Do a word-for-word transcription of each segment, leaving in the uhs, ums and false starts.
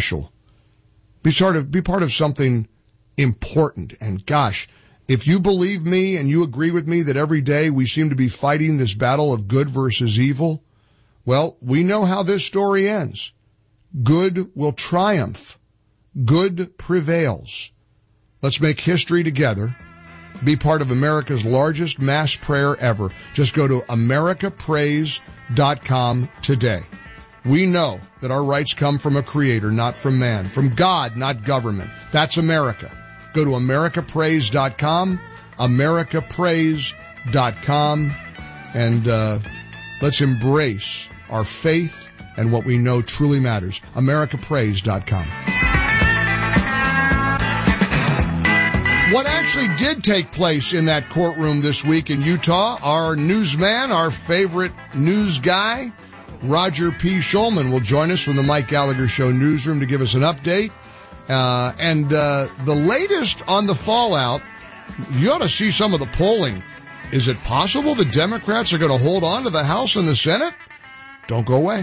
special. Be sort of, be part of something important. And gosh, if you believe me and you agree with me that every day we seem to be fighting this battle of good versus evil, well, we know how this story ends. Good will triumph. Good prevails. Let's make history together. Be part of America's largest mass prayer ever. Just go to america praise dot com today. We know that our rights come from a creator, not from man. From God, not government. That's America. Go to america praise dot com, america praise dot com, and uh, let's embrace our faith and what we know truly matters. america praise dot com. What actually did take place in that courtroom this week in Utah, our newsman, our favorite news guy, Roger P. Schulman, will join us from the Mike Gallagher Show newsroom to give us an update. Uh, and uh, the latest on the fallout, you ought to see some of the polling. Is it possible the Democrats are going to hold on to the House and the Senate? Don't go away.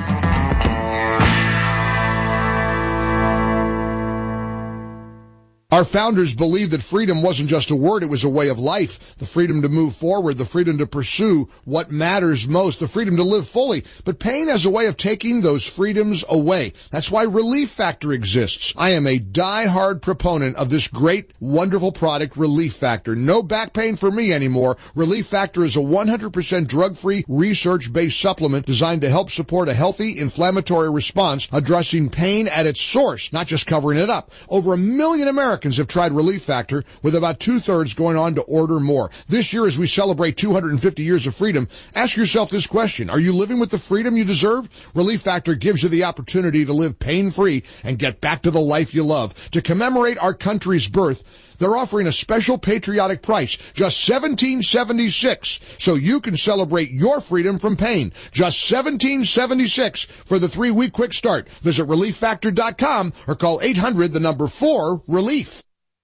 Our founders believed that freedom wasn't just a word, it was a way of life. The freedom to move forward, the freedom to pursue what matters most, the freedom to live fully. But pain has a way of taking those freedoms away. That's why Relief Factor exists. I am a die-hard proponent of this great, wonderful product, Relief Factor. No back pain for me anymore. Relief Factor is a one hundred percent drug-free, research-based supplement designed to help support a healthy inflammatory response, addressing pain at its source, not just covering it up. Over a million Americans have tried Relief Factor, with about two-thirds going on to order more. This year, as we celebrate two hundred fifty years of freedom, ask yourself this question. Are you living with the freedom you deserve? Relief Factor gives you the opportunity to live pain-free and get back to the life you love. To commemorate our country's birth, they're offering a special patriotic price, just seventeen seventy-six, so you can celebrate your freedom from pain. Just seventeen seventy-six for the three-week quick start. Visit relief factor dot com or call eight hundred, the number four, relief.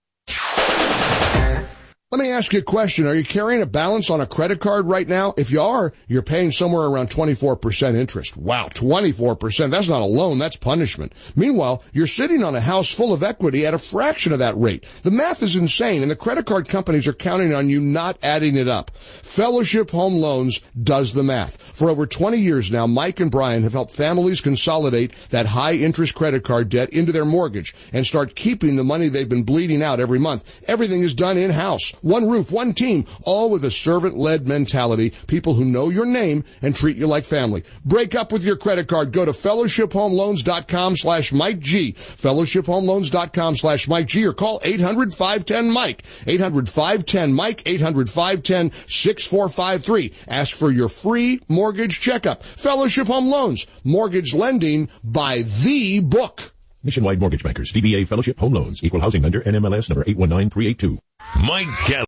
Let me ask you a question. Are you carrying a balance on a credit card right now? If you are, you're paying somewhere around twenty-four percent interest. Wow, twenty-four percent. That's not a loan, that's punishment. Meanwhile, you're sitting on a house full of equity at a fraction of that rate. The math is insane, and the credit card companies are counting on you not adding it up. Fellowship Home Loans does the math. For over twenty years now, Mike and Brian have helped families consolidate that high-interest credit card debt into their mortgage and start keeping the money they've been bleeding out every month. Everything is done in-house. One roof, one team, all with a servant-led mentality, people who know your name and treat you like family. Break up with your credit card. Go to fellowship home loans dot com slash Mike G, fellowship home loans dot com slash Mike G, or call eight hundred, five one zero, Mike, eight hundred, five one zero, Mike, eight hundred, five one zero, six four five three. Ask for your free mortgage checkup. Fellowship Home Loans, mortgage lending by the book. Nationwide Mortgage Bankers, D B A Fellowship Home Loans, Equal Housing Lender, N M L S number eight one nine three eight two. Mike Gallagher.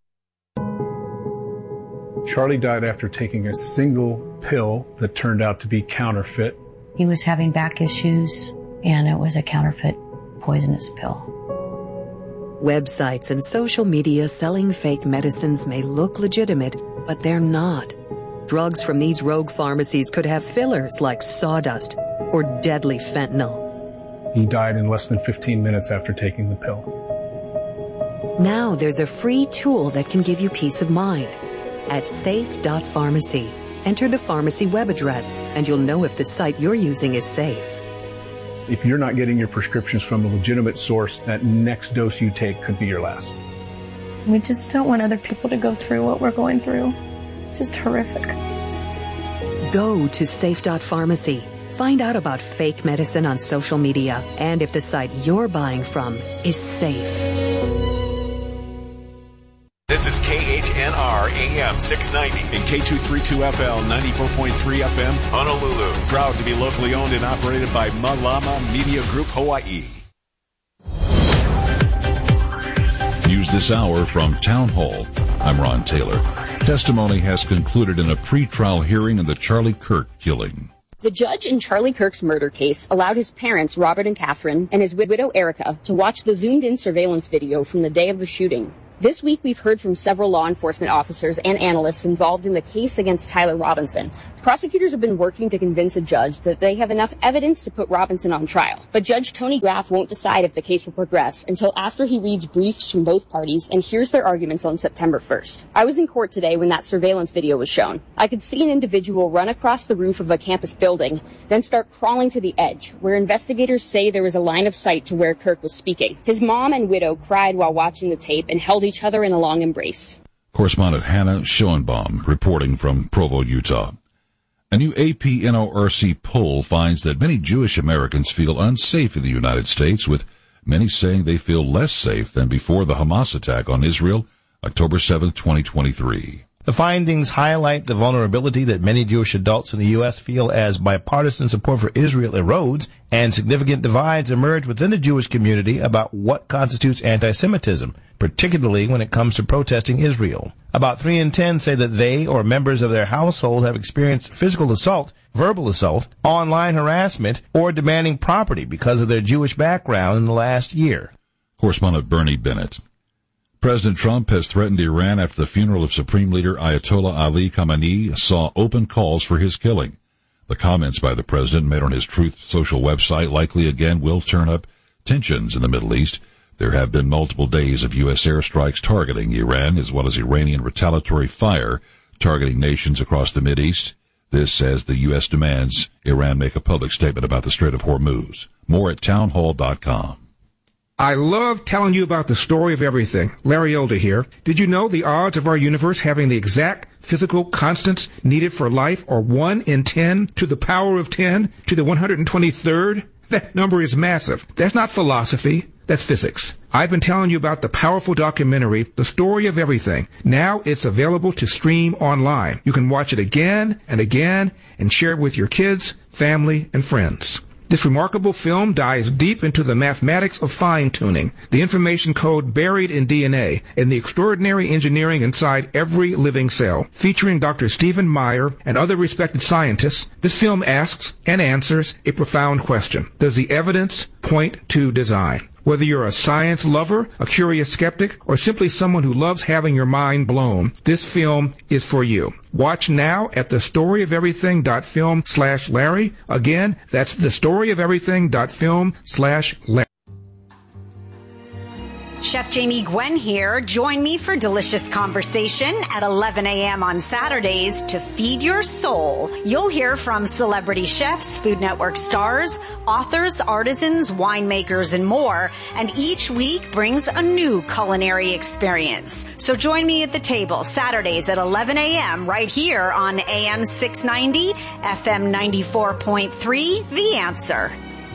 Charlie died after taking a single pill that turned out to be counterfeit. He was having back issues, and it was a counterfeit poisonous pill. Websites and social media selling fake medicines may look legitimate, but they're not. Drugs from these rogue pharmacies could have fillers like sawdust or deadly fentanyl. He died in less than fifteen minutes after taking the pill. Now there's a free tool that can give you peace of mind. At safe dot pharmacy, enter the pharmacy web address, and you'll know if the site you're using is safe. If you're not getting your prescriptions from a legitimate source, that next dose you take could be your last. We just don't want other people to go through what we're going through. It's just horrific. Go to safe dot pharmacy. Find out about fake medicine on social media and if the site you're buying from is safe. This is K H N R A M six ninety and K two thirty-two F L ninety-four point three F M, Honolulu. Proud to be locally owned and operated by Malama Media Group, Hawaii. News this hour from Town Hall. I'm Ron Taylor. Testimony has concluded in a pretrial hearing in the Charlie Kirk killing. The judge in Charlie Kirk's murder case allowed his parents, Robert and Catherine, and his widow, Erica, to watch the zoomed-in surveillance video from the day of the shooting. This week, we've heard from several law enforcement officers and analysts involved in the case against Tyler Robinson. Prosecutors have been working to convince a judge that they have enough evidence to put Robinson on trial. But Judge Tony Graff won't decide if the case will progress until after he reads briefs from both parties and hears their arguments on September first. I was in court today when that surveillance video was shown. I could see an individual run across the roof of a campus building, then start crawling to the edge, where investigators say there was a line of sight to where Kirk was speaking. His mom and widow cried while watching the tape and held each other in a long embrace. Correspondent Hannah Schoenbaum reporting from Provo, Utah. A new A P N O R C poll finds that many Jewish Americans feel unsafe in the United States, with many saying they feel less safe than before the Hamas attack on Israel, October seventh, twenty twenty-three. The findings highlight the vulnerability that many Jewish adults in the U S feel as bipartisan support for Israel erodes and significant divides emerge within the Jewish community about what constitutes anti-Semitism, particularly when it comes to protesting Israel. About three in ten say that they or members of their household have experienced physical assault, verbal assault, online harassment, or demanding property because of their Jewish background in the last year. Correspondent Bernie Bennett. President Trump has threatened Iran after the funeral of Supreme Leader Ayatollah Ali Khamenei saw open calls for his killing. The comments by the president made on his Truth Social website likely again will turn up tensions in the Middle East. There have been multiple days of U S airstrikes targeting Iran, as well as Iranian retaliatory fire targeting nations across the Mideast. This as the U S demands Iran make a public statement about the Strait of Hormuz. More at townhall dot com. I love telling you about the story of everything. Larry Elder here. Did you know the odds of our universe having the exact physical constants needed for life are one in ten to the power of ten to the one hundred twenty-third? That number is massive. That's not philosophy. That's physics. I've been telling you about the powerful documentary, The Story of Everything. Now it's available to stream online. You can watch it again and again and share it with your kids, family, and friends. This remarkable film dives deep into the mathematics of fine-tuning, the information code buried in D N A, and the extraordinary engineering inside every living cell. Featuring Doctor Stephen Meyer and other respected scientists, this film asks and answers a profound question. Does the evidence point to design? Whether you're a science lover, a curious skeptic, or simply someone who loves having your mind blown, this film is for you. Watch now at thestoryofeverything.film slash Larry. Again, that's thestoryofeverything.film slash Larry. Chef Jamie Gwen here. Join me for delicious conversation at eleven a.m. on Saturdays to feed your soul. You'll hear from celebrity chefs, Food Network stars, authors, artisans, winemakers, and more. And each week brings a new culinary experience. So join me at the table Saturdays at eleven a.m. right here on A M six ninety, F M ninety-four point three, The Answer.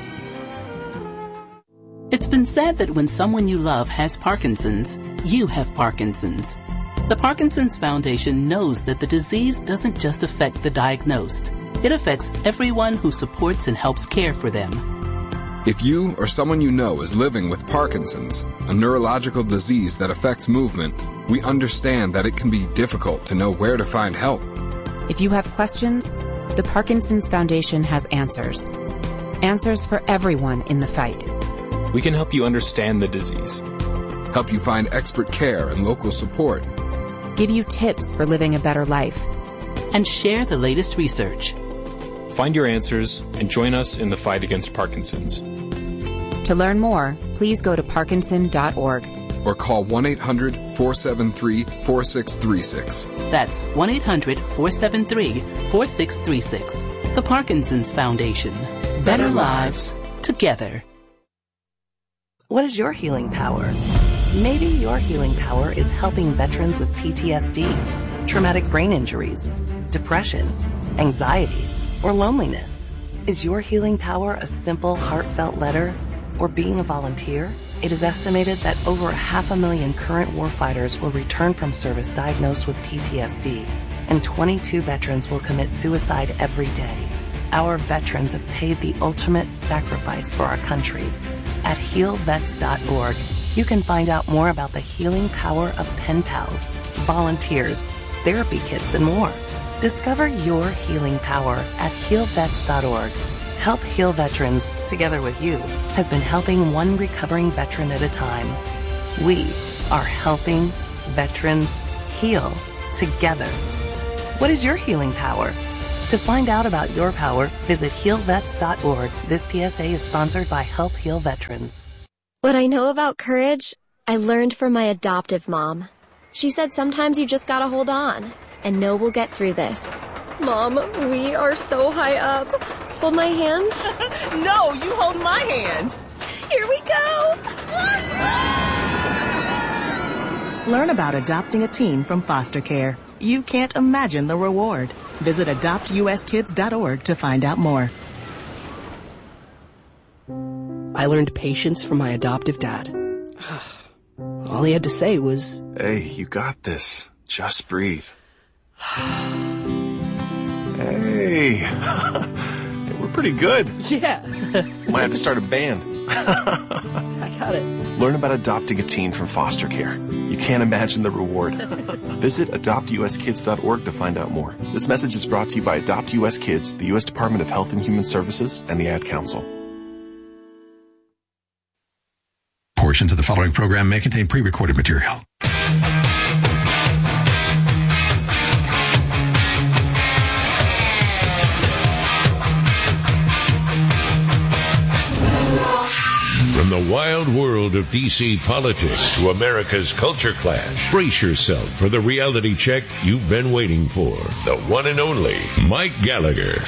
It's been said that when someone you love has Parkinson's, you have Parkinson's. The Parkinson's Foundation knows that the disease doesn't just affect the diagnosed. It affects everyone who supports and helps care for them. If you or someone you know is living with Parkinson's, a neurological disease that affects movement, we understand that it can be difficult to know where to find help. If you have questions, the Parkinson's Foundation has answers. Answers for everyone in the fight. We can help you understand the disease, help you find expert care and local support, give you tips for living a better life, and share the latest research. Find your answers and join us in the fight against Parkinson's. To learn more, please go to parkinson dot org or call one eight hundred, four seven three, four six three six. That's one eight hundred, four seven three, four six three six. The Parkinson's Foundation. Better, Better lives together. What is your healing power? Maybe your healing power is helping veterans with P T S D, traumatic brain injuries, depression, anxiety, or loneliness. Is your healing power a simple, heartfelt letter or being a volunteer? It is estimated that over half a million current warfighters will return from service diagnosed with P T S D, and twenty-two veterans will commit suicide every day. Our veterans have paid the ultimate sacrifice for our country. At heal vets dot org, you can find out more about the healing power of pen pals, volunteers, therapy kits, and more. Discover your healing power at heal vets dot org. Help Heal Veterans, together with you, has been helping one recovering veteran at a time. We are helping veterans heal together. What is your healing power? To find out about your power, visit heal vets dot org. This P S A is sponsored by Help Heal Veterans. What I know about courage, I learned from my adoptive mom. She said sometimes you just gotta hold on and know we'll get through this. Mom, we are so high up. Hold my hand. No, you hold my hand. Here we go. Learn about adopting a teen from foster care. You can't imagine the reward. Visit adopt u s kids dot org to find out more. I learned patience from my adoptive dad. All he had to say was, "Hey, you got this. Just breathe." Hey, we're pretty good. Yeah. Might have to start a band. I got it. Learn about adopting a teen from foster care. You can't imagine the reward. Visit adopt u s kids dot org to find out more. This message is brought to you by Adopt U S Kids, the U S Department of Health and Human Services, and the Ad Council. Portions of the following program may contain pre-recorded material. From the wild world of D C politics to America's culture clash, brace yourself for the reality check you've been waiting for. The one and only Mike Gallagher.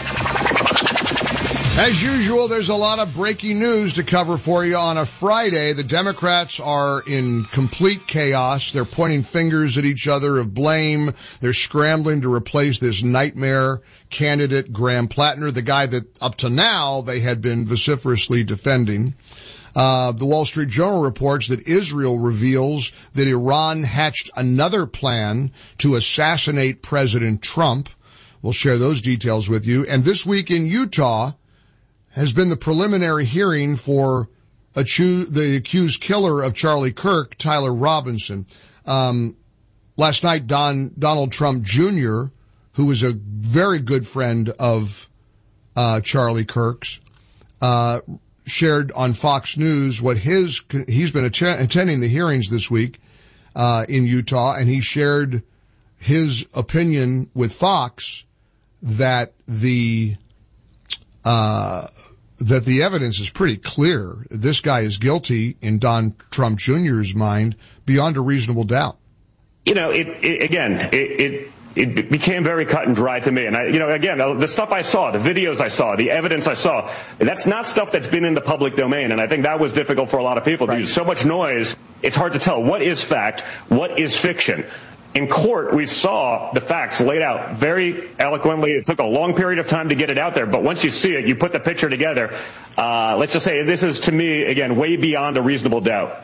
As usual, there's a lot of breaking news to cover for you on a Friday. The Democrats are in complete chaos. They're pointing fingers at each other of blame. They're scrambling to replace this nightmare candidate, Graham Plattner, the guy that up to now they had been vociferously defending. Uh, the Wall Street Journal reports that Israel reveals that Iran hatched another plan to assassinate President Trump. We'll share those details with you. And this week in Utah has been the preliminary hearing for acu- the accused killer of Charlie Kirk, Tyler Robinson. Um, last night, Don, Donald Trump Junior, who was a very good friend of uh, Charlie Kirk's, uh, shared on Fox News what his, he's been att- attending the hearings this week, uh, in Utah, and he shared his opinion with Fox that the, uh, that the evidence is pretty clear. This guy is guilty in Don Trump Junior's mind beyond a reasonable doubt. You know, it, it again, it, it, it became very cut and dry to me. And I, you know, again, the stuff I saw, the videos I saw, the evidence I saw, that's not stuff that's been in the public domain. And I think that was difficult for a lot of people. Right. There's so much noise. It's hard to tell what is fact, what is fiction. In court, we saw the facts laid out very eloquently. It took a long period of time to get it out there, but once you see it, you put the picture together. Uh, let's just say this is, to me, again, way beyond a reasonable doubt.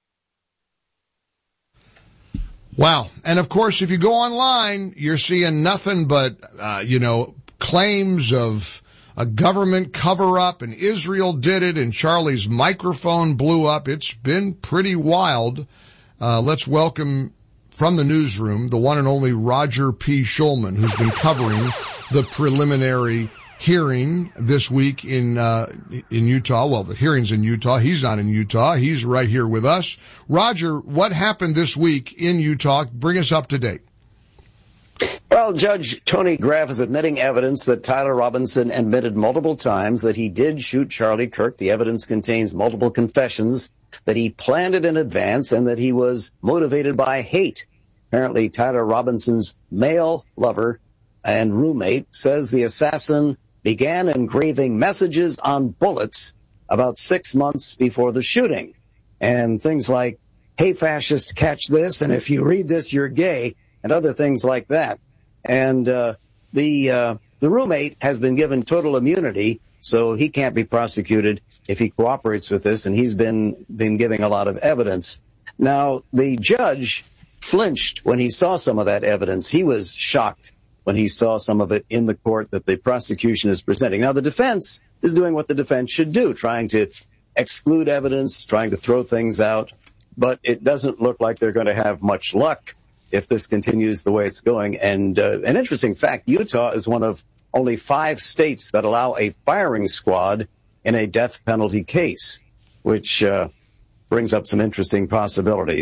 Wow. And of course, if you go online, you're seeing nothing but, uh, you know, claims of a government cover-up, and Israel did it, and Charlie's microphone blew up. It's been pretty wild. Uh, let's welcome from the newsroom, the one and only Roger P. Schulman, who's been covering the preliminary hearing this week in uh in Utah. Well, the hearing's in Utah. He's not in Utah. He's right here with us. Roger, what happened this week in Utah? Bring us up to date. Well, Judge Tony Graff is admitting evidence that Tyler Robinson admitted multiple times that he did shoot Charlie Kirk. The evidence contains multiple confessions that he planned it in advance and that he was motivated by hate. Apparently, Tyler Robinson's male lover and roommate says the assassin began engraving messages on bullets about six months before the shooting. And things like, "Hey, fascist, catch this," and "If you read this, you're gay," and other things like that. And uh, the uh, the roommate has been given total immunity, so he can't be prosecuted if he cooperates with this, and he's been been giving a lot of evidence. Now, the judge flinched when he saw some of that evidence. He was shocked when he saw some of it in the court that the prosecution is presenting. Now, the defense is doing what the defense should do, trying to exclude evidence, trying to throw things out, but it doesn't look like they're going to have much luck if this continues the way it's going. And uh, an interesting fact, Utah is one of only five states that allow a firing squad in a death penalty case, which uh, brings up some interesting possibilities.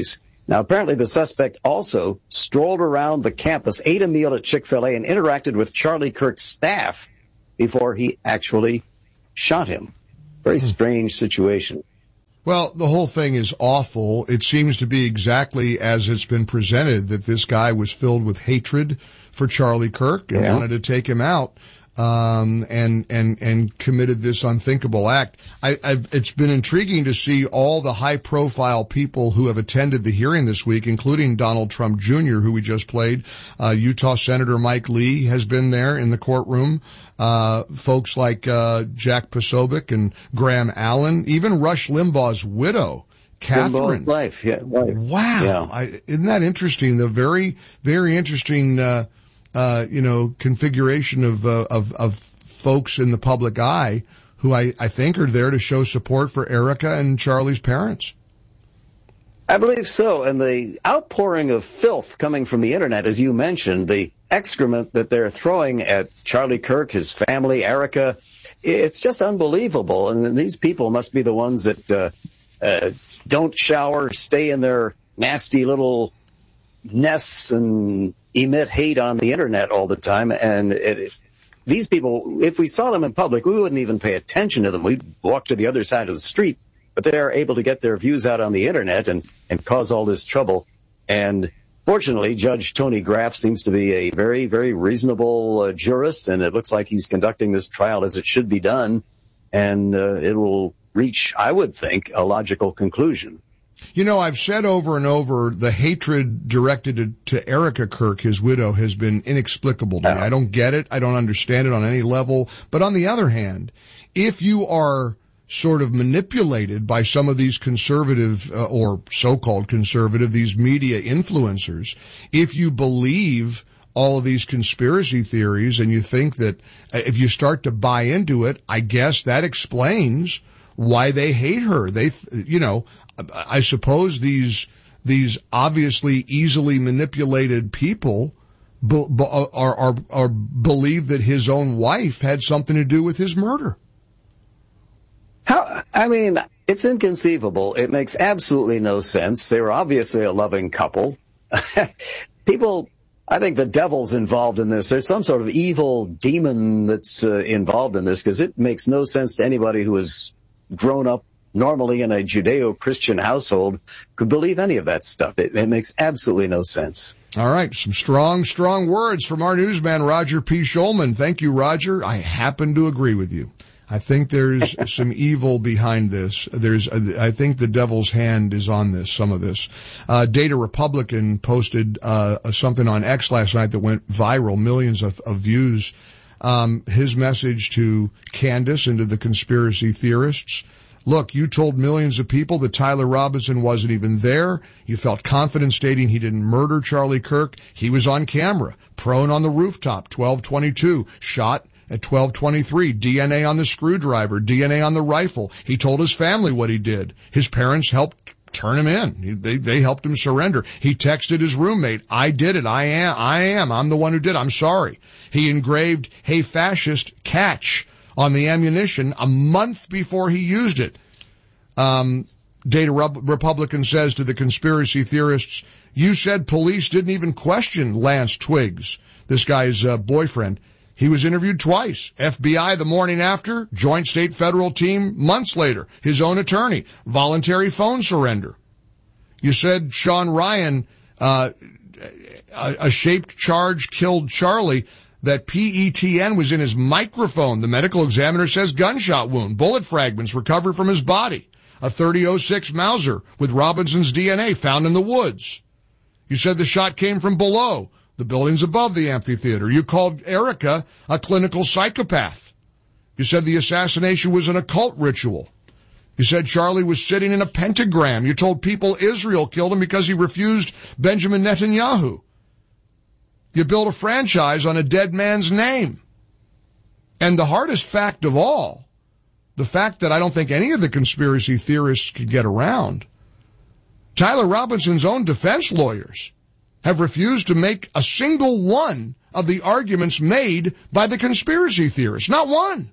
Now, apparently the suspect also strolled around the campus, ate a meal at Chick-fil-A, and interacted with Charlie Kirk's staff before he actually shot him. Very strange situation. Well, the whole thing is awful. It seems to be exactly as it's been presented, that this guy was filled with hatred for Charlie Kirk and Yeah. wanted to take him out. Um, and, and, and committed this unthinkable act. I, I've, it's been intriguing to see all the high profile people who have attended the hearing this week, including Donald Trump Junior, who we just played. Uh, Utah Senator Mike Lee has been there in the courtroom. Uh, folks like, uh, Jack Posobiec and Graham Allen, even Rush Limbaugh's widow, Catherine. Limbaugh's wife, yeah, wife. Wow. Yeah. I, isn't that interesting? The very, very interesting, uh, Uh, you know, configuration of, uh, of, of folks in the public eye who I, I think are there to show support for Erica and Charlie's parents. I believe so. And the outpouring of filth coming from the internet, as you mentioned, the excrement that they're throwing at Charlie Kirk, his family, Erica, it's just unbelievable. And these people must be the ones that, uh, uh, don't shower, stay in their nasty little nests and emit hate on the internet all the time. And it, it, these people, if we saw them in public, we wouldn't even pay attention to them. We'd walk to the other side of the street, but they're able to get their views out on the internet and, and cause all this trouble. And fortunately, Judge Tony Graff seems to be a very, very reasonable uh, jurist, and it looks like he's conducting this trial as it should be done. And uh, it will reach, I would think, a logical conclusion. You know, I've said over and over, the hatred directed to, to Erica Kirk, his widow, has been inexplicable to me. I don't get it. I don't understand it on any level. But on the other hand, if you are sort of manipulated by some of these conservative, uh, or so-called conservative, these media influencers, if you believe all of these conspiracy theories and you think that uh, if you start to buy into it, I guess that explains why they hate her. They, you know, I suppose these, these obviously easily manipulated people be, be, are, are, are believe that his own wife had something to do with his murder. How, I mean, it's inconceivable. It makes absolutely no sense. They were obviously a loving couple. People, I think the devil's involved in this. There's some sort of evil demon that's uh, involved in this, because it makes no sense to anybody who has grown up normally in a Judeo-Christian household could believe any of that stuff. It, it makes absolutely no sense. All right. Some strong, strong words from our newsman, Roger P. Schulman. Thank you, Roger. I happen to agree with you. I think there's some evil behind this. There's, I think the devil's hand is on this, some of this. Uh, Data Republican posted, uh, something on X last night that went viral, millions of, of views. Um, his message to Candace and to the conspiracy theorists. Look, you told millions of people that Tyler Robinson wasn't even there. You felt confident stating he didn't murder Charlie Kirk. He was on camera, prone on the rooftop, twelve twenty-two, shot at twelve twenty-three, D N A on the screwdriver, D N A on the rifle. He told his family what he did. His parents helped turn him in. They, they helped him surrender. He texted his roommate, I did it. I am, I am. I'm the one who did it. I'm sorry. He engraved, hey fascist, catch on the ammunition a month before he used it. Um, Data Republican says to the conspiracy theorists, you said police didn't even question Lance Twiggs, this guy's uh, boyfriend. He was interviewed twice. F B I the morning after, Joint State Federal Team months later, his own attorney, voluntary phone surrender. You said Sean Ryan, uh, a, a shaped charge killed Charlie, that P E T N was in his microphone. The medical examiner says gunshot wound, bullet fragments recovered from his body. A thirty oh six Mauser with Robinson's D N A found in the woods. You said the shot came from below, the buildings above the amphitheater. You called Erica a clinical psychopath. You said the assassination was an occult ritual. You said Charlie was sitting in a pentagram. You told people Israel killed him because he refused Benjamin Netanyahu. You built a franchise on a dead man's name. And the hardest fact of all, the fact that I don't think any of the conspiracy theorists could get around, Tyler Robinson's own defense lawyers have refused to make a single one of the arguments made by the conspiracy theorists. Not one.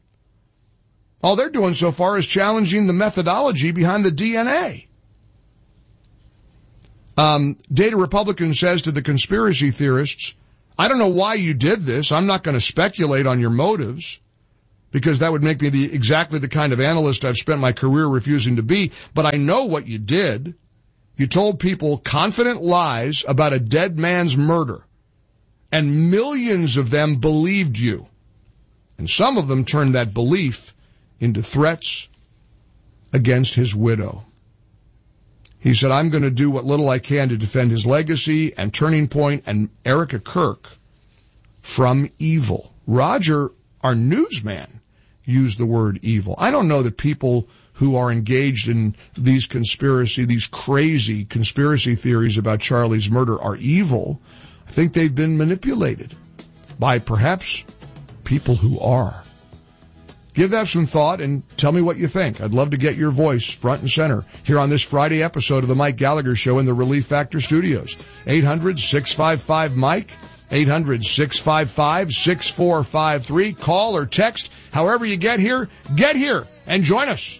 All they're doing so far is challenging the methodology behind the D N A. Um, Data Republican says to the conspiracy theorists, I don't know why you did this. I'm not going to speculate on your motives, because that would make me the exactly the kind of analyst I've spent my career refusing to be. But I know what you did. You told people confident lies about a dead man's murder, and millions of them believed you. And some of them turned that belief into threats against his widow. He said, I'm going to do what little I can to defend his legacy and Turning Point and Erica Kirk from evil. Roger, our newsman, used the word evil. I don't know that people who are engaged in these conspiracy, these crazy conspiracy theories about Charlie's murder are evil. I think they've been manipulated by perhaps people who are. Give that some thought and tell me what you think. I'd love to get your voice front and center here on this Friday episode of the Mike Gallagher Show in the Relief Factor Studios. eight hundred, six five five, Mike, eight hundred, six five five, six four five three. Call or text. However you get here, get here and join us.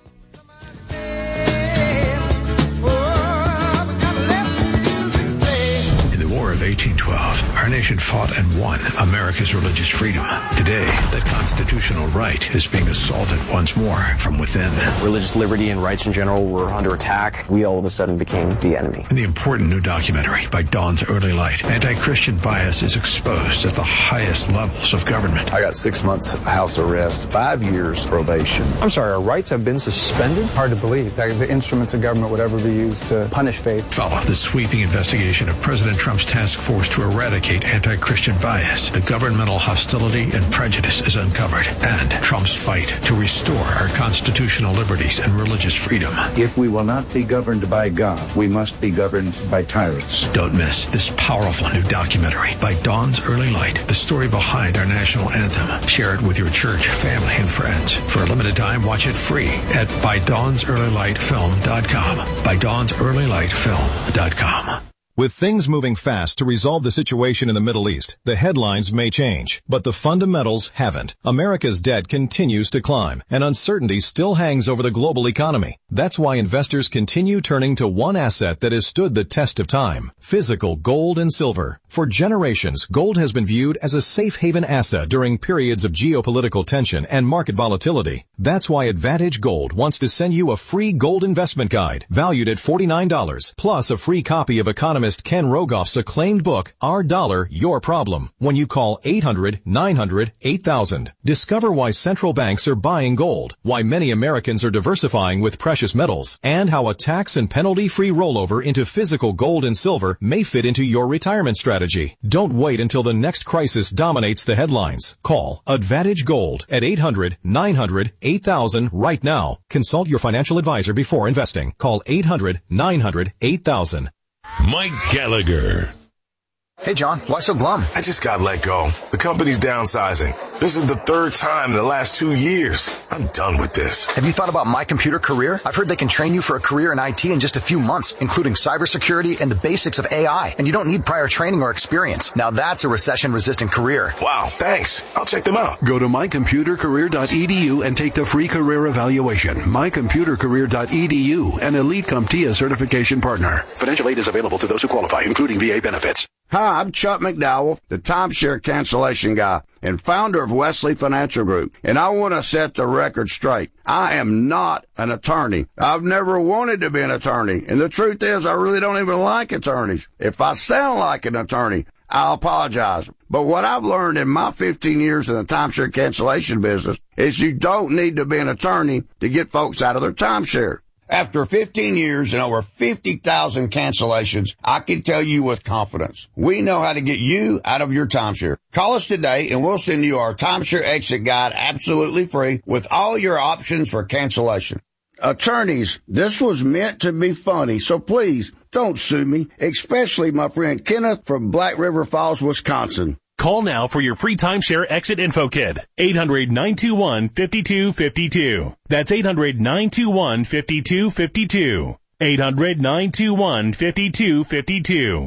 Of eighteen twelve, our nation fought and won America's religious freedom. Today, that constitutional right is being assaulted once more from within. Religious liberty and rights in general were under attack. We all of a sudden became the enemy. In the important new documentary by Dawn's Early Light, anti-Christian bias is exposed at the highest levels of government. I got six months house arrest, five years probation. I'm sorry, our rights have been suspended? Hard to believe that the instruments of government would ever be used to punish faith. Follow the sweeping investigation of President Trump's task force to eradicate anti-Christian bias. The governmental hostility and prejudice is uncovered, and Trump's fight to restore our constitutional liberties and religious freedom. If we will not be governed by God, we must be governed by tyrants. Don't miss this powerful new documentary by Dawn's Early Light, the story behind our national anthem. Share it with your church, family, and friends. For a limited time, watch it free at by dawns early light film dot com. by dawns early light film dot com. With things moving fast to resolve the situation in the Middle East, the headlines may change, but the fundamentals haven't. America's debt continues to climb, and uncertainty still hangs over the global economy. That's why investors continue turning to one asset that has stood the test of time: physical gold and silver. For generations, gold has been viewed as a safe haven asset during periods of geopolitical tension and market volatility. That's why Advantage Gold wants to send you a free gold investment guide valued at forty-nine dollars, plus a free copy of economist Ken Rogoff's acclaimed book, Our Dollar, Your Problem, when you call eight hundred, nine hundred, eight thousand. Discover why central banks are buying gold, why many Americans are diversifying with precious metals, and how a tax and penalty-free rollover into physical gold and silver may fit into your retirement strategy. Don't wait until the next crisis dominates the headlines. Call Advantage Gold at eight hundred, nine hundred, eight thousand right now. Consult your financial advisor before investing. Call eight hundred, nine hundred, eight thousand. Mike Gallagher. Hey, John, why so glum? I just got let go. The company's downsizing. This is the third time in the last two years. I'm done with this. Have you thought about My Computer Career? I've heard they can train you for a career in I T in just a few months, including cybersecurity and the basics of A I. And you don't need prior training or experience. Now that's a recession-resistant career. Wow, thanks. I'll check them out. Go to my computer career dot e d u and take the free career evaluation. my computer career dot e d u, an Elite CompTIA certification partner. Financial aid is available to those who qualify, including V A benefits. Hi, I'm Chuck McDowell, the timeshare cancellation guy and founder of Wesley Financial Group, and I want to set the record straight. I am not an attorney. I've never wanted to be an attorney, and the truth is I really don't even like attorneys. If I sound like an attorney, I apologize. But what I've learned in my fifteen years in the timeshare cancellation business is you don't need to be an attorney to get folks out of their timeshare. After fifteen years and over fifty thousand cancellations, I can tell you with confidence, we know how to get you out of your timeshare. Call us today and we'll send you our timeshare exit guide absolutely free with all your options for cancellation. Attorneys, this was meant to be funny, so please don't sue me, especially my friend Kenneth from Black River Falls, Wisconsin. Call now for your free timeshare exit info kit. eight hundred, nine two one, five two five two. That's eight hundred, nine two one, five two five two. eight hundred, nine two one, five two five two.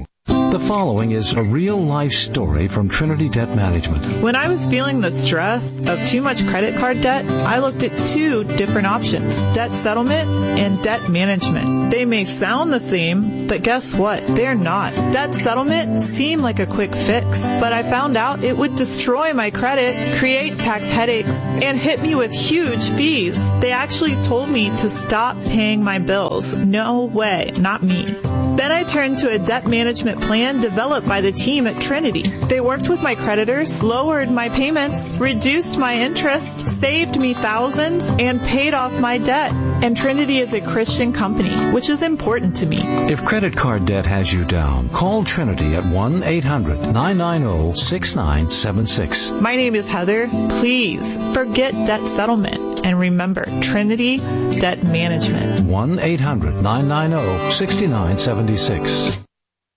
The following is a real-life story from Trinity Debt Management. When I was feeling the stress of too much credit card debt, I looked at two different options, debt settlement and debt management. They may sound the same, but guess what? They're not. Debt settlement seemed like a quick fix, but I found out it would destroy my credit, create tax headaches, and hit me with huge fees. They actually told me to stop paying my bills. No way, not me. Then I turned to a debt management plan developed by the team at Trinity. They worked with my creditors, lowered my payments, reduced my interest, saved me thousands, and paid off my debt. And Trinity is a Christian company, which is important to me. If credit card debt has you down, call Trinity at one eight hundred nine nine zero six nine seven six. My name is Heather. Please forget debt settlement. And remember, Trinity Debt Management. one eight hundred nine nine zero six nine seven six.